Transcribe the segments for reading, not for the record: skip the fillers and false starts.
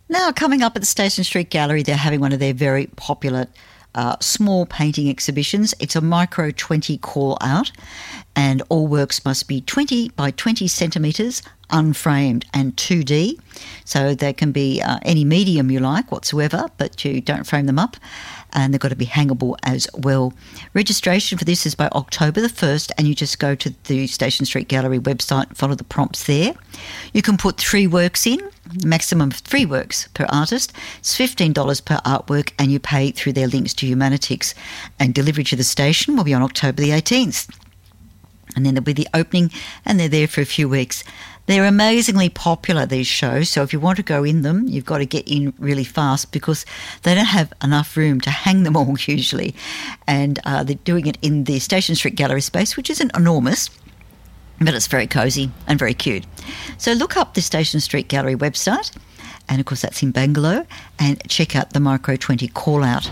Now, coming up at the Station Street Gallery, they're having one of their very popular small painting exhibitions. It's a micro 20 call out, and all works must be 20 by 20 centimetres, unframed and 2D. So they can be any medium you like whatsoever, but you don't frame them up. And they've got to be hangable as well. Registration for this is by October the 1st, and you just go to the Station Street Gallery website and follow the prompts there. You can put 3 works in, maximum of 3 works per artist. It's $15 per artwork, and you pay through their links to Humanitix. And delivery to the station will be on October the 18th. And then there'll be the opening, and they're there for a few weeks. They're amazingly popular, these shows, so if you want to go in them, you've got to get in really fast because they don't have enough room to hang them all usually. And they're doing it in the Station Street Gallery space, which isn't enormous, but it's very cosy and very cute. So look up the Station Street Gallery website, and of course that's in Bangalore, and check out the Micro 20 call-out.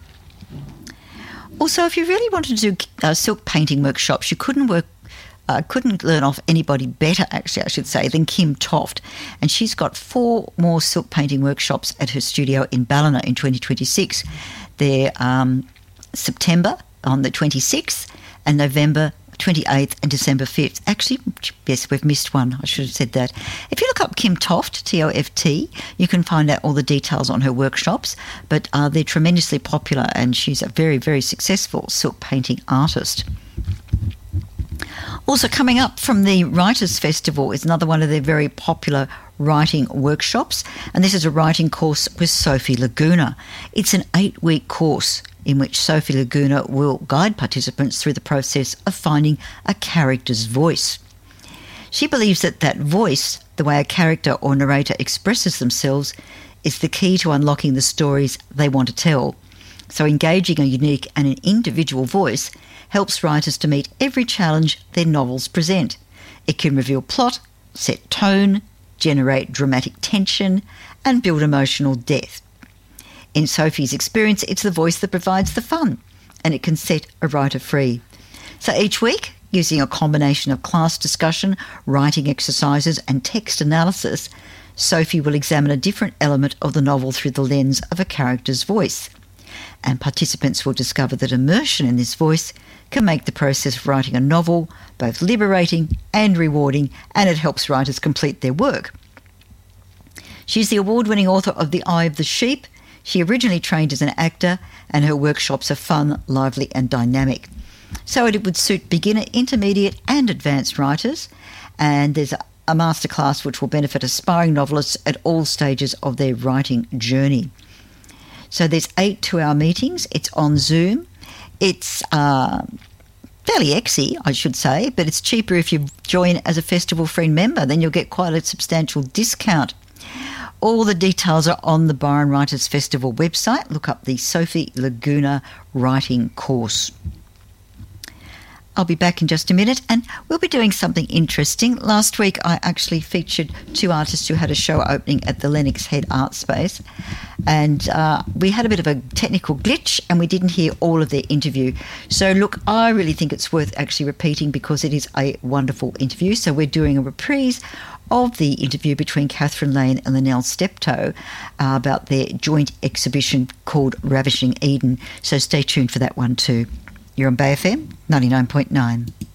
Also, if you really wanted to do silk painting workshops, you couldn't learn off anybody better, actually, I should say, than Kim Toft. And she's got 4 more silk painting workshops at her studio in Ballina in 2026. They're September on the 26th and November 28th and December 5th. Actually, yes, we've missed one. I should have said that. If you look up Kim Toft, T-O-F-T, you can find out all the details on her workshops. But they're tremendously popular, and she's a very, very successful silk painting artist. Also coming up from the Writers' Festival is another one of their very popular writing workshops, and this is a writing course with Sophie Laguna. It's an 8-week course in which Sophie Laguna will guide participants through the process of finding a character's voice. She believes that voice, the way a character or narrator expresses themselves, is the key to unlocking the stories they want to tell. So engaging a unique and an individual voice helps writers to meet every challenge their novels present. It can reveal plot, set tone, generate dramatic tension, and build emotional depth. In Sophie's experience, it's the voice that provides the fun, and it can set a writer free. So each week, using a combination of class discussion, writing exercises, and text analysis, Sophie will examine a different element of the novel through the lens of a character's voice. And participants will discover that immersion in this voice can make the process of writing a novel both liberating and rewarding, and it helps writers complete their work. She's the award-winning author of The Eye of the Sheep. She originally trained as an actor, and her workshops are fun, lively and dynamic. So it would suit beginner, intermediate and advanced writers, and there's a masterclass which will benefit aspiring novelists at all stages of their writing journey. So there's 8 2-hour meetings. It's on Zoom. It's fairly exy, I should say, but it's cheaper if you join as a Festival Friend member. Then you'll get quite a substantial discount. All the details are on the Byron Writers Festival website. Look up the Sophie Laguna writing course. I'll be back in just a minute, and we'll be doing something interesting. Last week I actually featured 2 artists who had a show opening at the Lennox Head Art Space, and we had a bit of a technical glitch and we didn't hear all of their interview. So look, I really think it's worth actually repeating because it is a wonderful interview. So we're doing a reprise of the interview between Catherine Lane and Linnell Steptoe about their joint exhibition called Ravishing Eden. So stay tuned for that one too. You're on Bay FM 99.9.